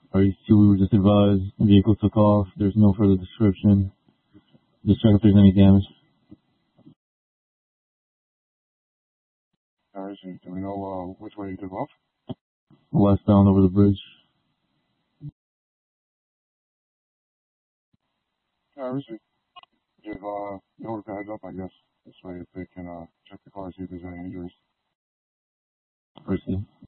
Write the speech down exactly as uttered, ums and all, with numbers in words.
R E two, we were just advised the vehicle took off. There's no further description. Just check if there's any damage. R E two, do we know uh, which way he took off? Westbound over the bridge. R E two, give uh, Newark a heads up, I guess. This way if they can uh, check the car, see if there's any injuries. R E two.